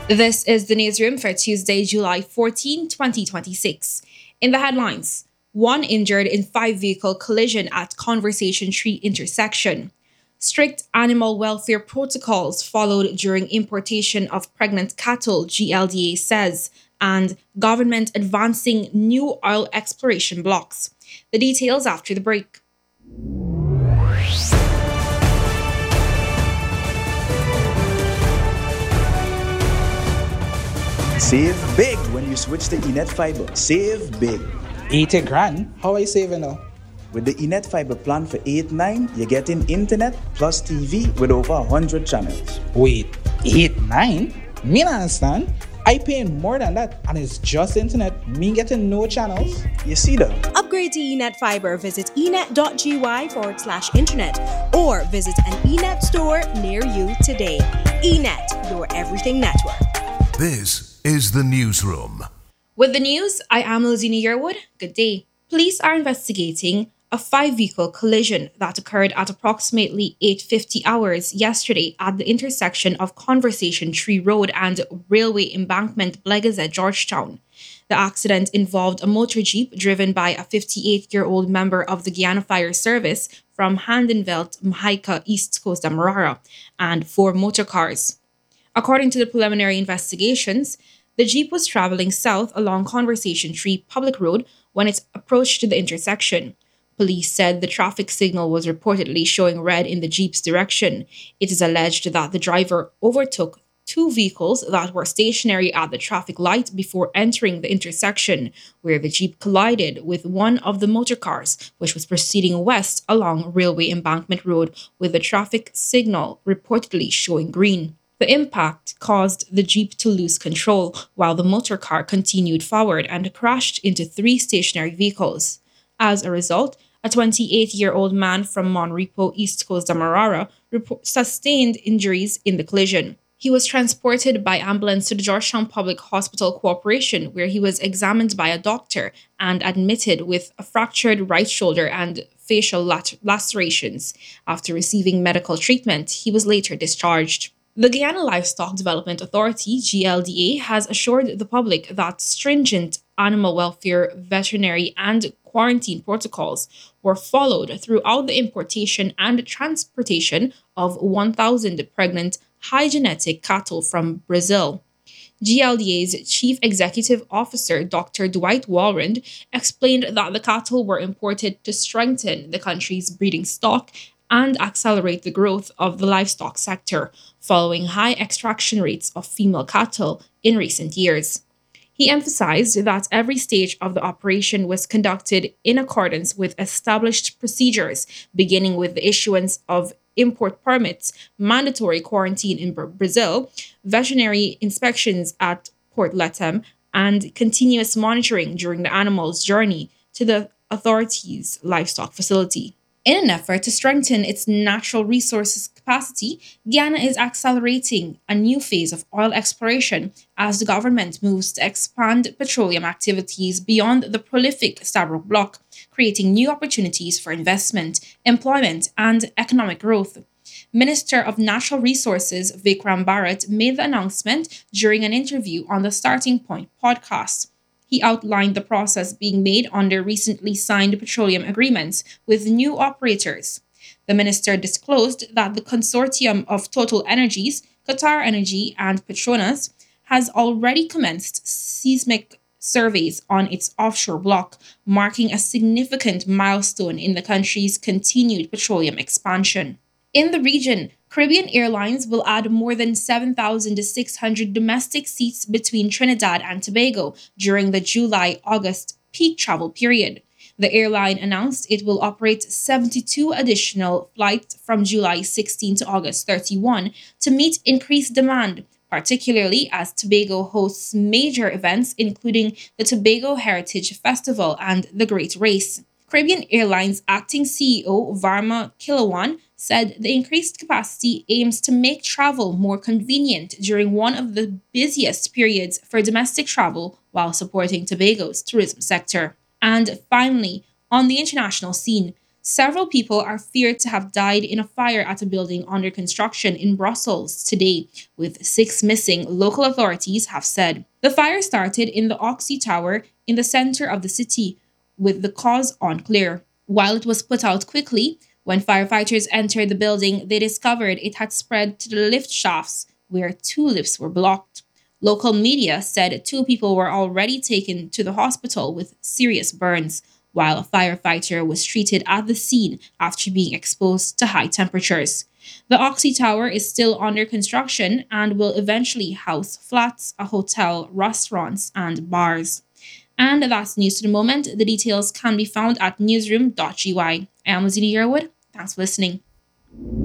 This is the newsroom for Tuesday, July 14, 2026. In the headlines, one injured in five-vehicle collision at Conversation Tree intersection. Strict animal welfare protocols followed during importation of pregnant cattle, GLDA says, and government advancing new oil exploration blocks. The details after the break. Save big when you switch to Enet Fiber. Save big. 80 grand? How I saving now? With the Enet Fiber plan for 8-9, you're getting internet plus TV with over 100 channels. Wait, 8-9? Me not understand. I paying more than that and it's just internet. Me getting no channels. You see that? Upgrade to Enet Fiber. Visit enet.gy/internet or visit an Enet store near you today. Enet, your everything network. This is the newsroom. With the news, I am Lizina Yearwood. Good day. Police are investigating a five-vehicle collision that occurred at approximately 8:50 hours yesterday at the intersection of Conversation Tree Road and Railway Embankment, Blegazet, Georgetown. The accident involved a motor jeep driven by a 58-year-old member of the Guyana Fire Service from Handenvelt, Mahika, East Coast, Demerara, and four motor cars. According to the preliminary investigations, the Jeep was traveling south along Conversation Tree Public Road when it approached the intersection. Police said the traffic signal was reportedly showing red in the Jeep's direction. It is alleged that the driver overtook two vehicles that were stationary at the traffic light before entering the intersection, where the Jeep collided with one of the motor cars, which was proceeding west along Railway Embankment Road with the traffic signal reportedly showing green. The impact caused the Jeep to lose control while the motor car continued forward and crashed into three stationary vehicles. As a result, a 28-year-old man from Monrepo, East Coast, Demerara, sustained injuries in the collision. He was transported by ambulance to the Georgetown Public Hospital Corporation, where he was examined by a doctor and admitted with a fractured right shoulder and facial lacerations. After receiving medical treatment, he was later discharged. The Guyana Livestock Development Authority, GLDA, has assured the public that stringent animal welfare, veterinary, and quarantine protocols were followed throughout the importation and transportation of 1,000 pregnant high genetic cattle from Brazil. GLDA's Chief Executive Officer, Dr. Dwight Walrond, explained that the cattle were imported to strengthen the country's breeding stock and accelerate the growth of the livestock sector, following high extraction rates of female cattle in recent years. He emphasized that every stage of the operation was conducted in accordance with established procedures, beginning with the issuance of import permits, mandatory quarantine in Brazil, veterinary inspections at Port Lethem, and continuous monitoring during the animal's journey to the authority's livestock facility. In an effort to strengthen its natural resources capacity, Guyana is accelerating a new phase of oil exploration as the government moves to expand petroleum activities beyond the prolific Stabroek Block, creating new opportunities for investment, employment, and economic growth. Minister of Natural Resources Vikram Bharat made the announcement during an interview on the Starting Point podcast. He outlined the process being made under recently signed petroleum agreements with new operators. The minister disclosed that the consortium of Total Energies, Qatar Energy, and Petronas has already commenced seismic surveys on its offshore block, marking a significant milestone in the country's continued petroleum expansion. In the region, Caribbean Airlines will add more than 7,600 domestic seats between Trinidad and Tobago during the July-August peak travel period. The airline announced it will operate 72 additional flights from July 16 to August 31 to meet increased demand, particularly as Tobago hosts major events including the Tobago Heritage Festival and the Great Race. Caribbean Airlines acting CEO Varma Kilawan said the increased capacity aims to make travel more convenient during one of the busiest periods for domestic travel while supporting Tobago's tourism sector. And finally, on the international scene, Several people are feared to have died in a fire at a building under construction in Brussels today, with 6 missing, local authorities have said. The fire started in the Oxy Tower in the center of the city, with the cause unclear. While it was put out quickly, when firefighters entered the building, they discovered it had spread to the lift shafts, where 2 lifts were blocked. Local media said 2 people were already taken to the hospital with serious burns, while a firefighter was treated at the scene after being exposed to high temperatures. The Oxy Tower is still under construction and will eventually house flats, a hotel, restaurants, and bars. And that's news to the moment. The details can be found at newsroom.gy. I am Lizzie Yearwood. Thanks for listening.